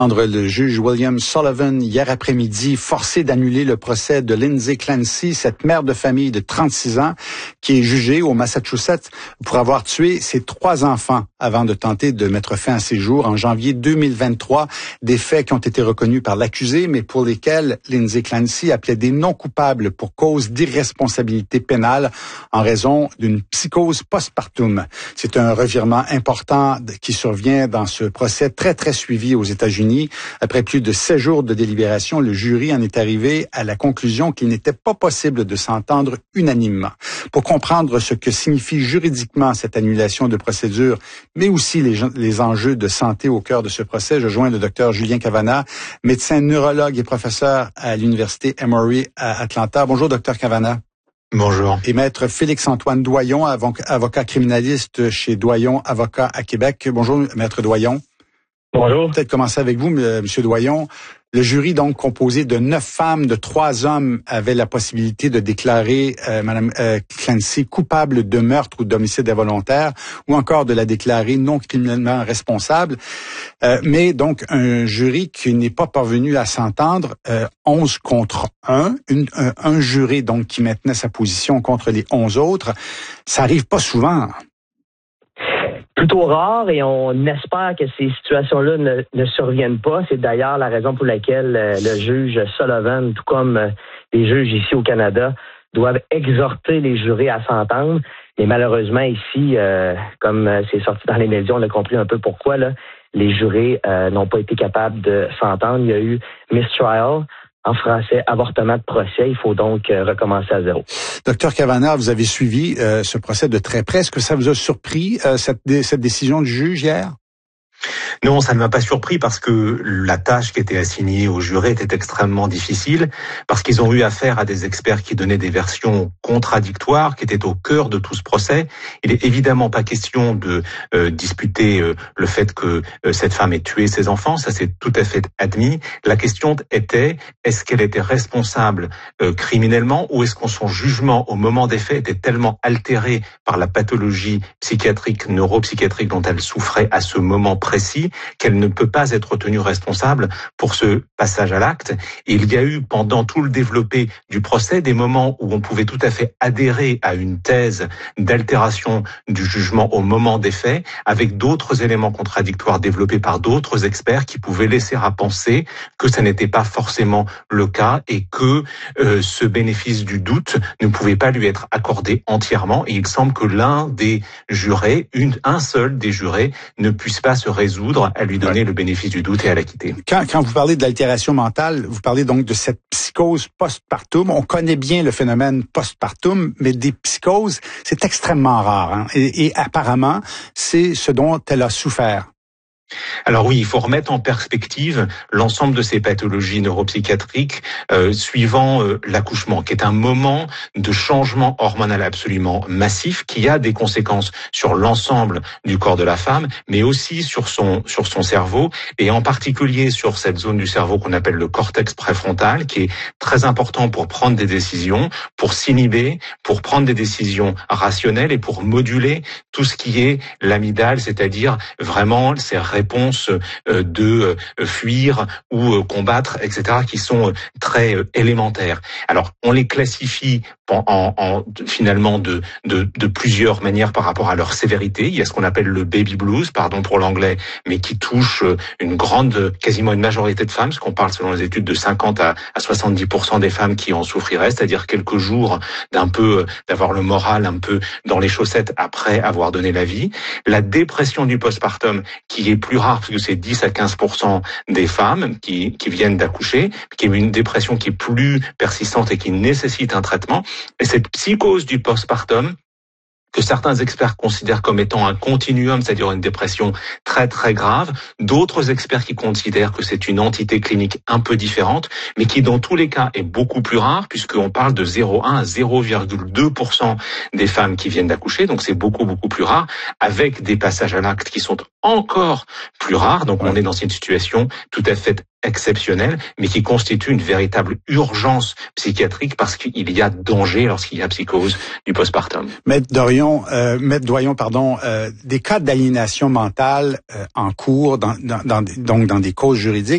Le juge William Sullivan, hier après-midi, forcé d'annuler le procès de Lindsay Clancy, cette mère de famille de 36 ans, qui est jugée au Massachusetts pour avoir tué ses 3 enfants avant de tenter de mettre fin à ses jours en janvier 2023. Des faits qui ont été reconnus par l'accusé, mais pour lesquels Lindsay Clancy a plaidé non coupable pour cause d'irresponsabilité pénale en raison d'une psychose postpartum. C'est un revirement important qui survient dans ce procès très, très suivi aux États-Unis. Après plus de 7 jours de délibération, le jury en est arrivé à la conclusion qu'il n'était pas possible de s'entendre unanimement. Pour comprendre ce que signifie juridiquement cette annulation de procédure, mais aussi les enjeux de santé au cœur de ce procès, je joins le docteur Julien Cavanagh, médecin neurologue et professeur à l'Université Emory à Atlanta. Bonjour, docteur Cavanagh. Bonjour. Et maître Félix-Antoine Doyon, avocat criminaliste chez Doyon Avocats à Québec. Bonjour, maître Doyon. Bonjour. Peut-être commencer avec vous, Monsieur Doyon. Le jury, donc, composé de 9 femmes, de 3 hommes, avait la possibilité de déclarer Mme Clancy coupable de meurtre ou d'homicide involontaire, ou encore de la déclarer non criminellement responsable. Mais donc, un jury qui n'est pas parvenu à s'entendre, 11 contre 1, un juré donc qui maintenait sa position contre les 11 autres, ça arrive pas souvent. Plutôt rare, et on espère que ces situations-là ne surviennent pas. C'est d'ailleurs la raison pour laquelle le juge Sullivan, tout comme les juges ici au Canada, doivent exhorter les jurés à s'entendre. Mais malheureusement, ici, comme c'est sorti dans les médias, on a compris un peu pourquoi, là, les jurés n'ont pas été capables de s'entendre. Il y a eu mistrial. En français, avortement de procès. Il faut donc recommencer à zéro. Docteur Cavanagh, vous avez suivi ce procès de très près. Est-ce que ça vous a surpris, cette décision du juge hier? Non, ça ne m'a pas surpris parce que la tâche qui était assignée aux jurés était extrêmement difficile, parce qu'ils ont eu affaire à des experts qui donnaient des versions contradictoires, qui étaient au cœur de tout ce procès. Il n'est évidemment pas question de disputer le fait que cette femme ait tué ses enfants, ça c'est tout à fait admis. La question était, est-ce qu'elle était responsable criminellement, ou est-ce que son jugement au moment des faits était tellement altéré par la pathologie psychiatrique, neuropsychiatrique dont elle souffrait à ce moment précis, qu'elle ne peut pas être tenue responsable pour ce passage à l'acte. Et il y a eu, pendant tout le développé du procès, des moments où on pouvait tout à fait adhérer à une thèse d'altération du jugement au moment des faits, avec d'autres éléments contradictoires développés par d'autres experts qui pouvaient laisser à penser que ça n'était pas forcément le cas et que ce bénéfice du doute ne pouvait pas lui être accordé entièrement. Et il semble que l'un des jurés, un seul des jurés, ne puisse pas se résoudre à lui donner le bénéfice du doute et à l'acquitter. Quand vous parlez de l'altération mentale, vous parlez donc de cette psychose postpartum. On connaît bien le phénomène postpartum, mais des psychoses, c'est extrêmement rare. Hein? Et apparemment, c'est ce dont elle a souffert. Alors oui, il faut remettre en perspective l'ensemble de ces pathologies neuropsychiatriques suivant l'accouchement, qui est un moment de changement hormonal absolument massif, qui a des conséquences sur l'ensemble du corps de la femme, mais aussi sur son cerveau, et en particulier sur cette zone du cerveau qu'on appelle le cortex préfrontal, qui est très important pour prendre des décisions, pour s'inhiber, pour prendre des décisions rationnelles et pour moduler tout ce qui est l'amygdale, c'est-à-dire vraiment ces réponses de fuir ou combattre, etc., qui sont très élémentaires. Alors, on les classifie finalement de plusieurs manières par rapport à leur sévérité. Il y a ce qu'on appelle le baby blues, pardon pour l'anglais, mais qui touche quasiment une majorité de femmes, parce qu'on parle selon les études de 50 à 70% des femmes qui en souffriraient, c'est-à-dire quelques jours d'avoir le moral un peu dans les chaussettes après avoir donné la vie. La dépression du postpartum, qui est plus rare, parce que c'est 10 à 15% des femmes qui viennent d'accoucher, qui est une dépression qui est plus persistante et qui nécessite un traitement. Et cette psychose du postpartum, que certains experts considèrent comme étant un continuum, c'est-à-dire une dépression très très grave, d'autres experts qui considèrent que c'est une entité clinique un peu différente, mais qui dans tous les cas est beaucoup plus rare, puisqu'on parle de 0,1 à 0,2% des femmes qui viennent d'accoucher, donc c'est beaucoup beaucoup plus rare, avec des passages à l'acte qui sont encore plus rares, donc on est dans une situation tout à fait exceptionnelle, mais qui constitue une véritable urgence psychiatrique parce qu'il y a danger lorsqu'il y a psychose du postpartum. Maître Doyon, des cas d'aliénation mentale en cours, donc dans des causes juridiques.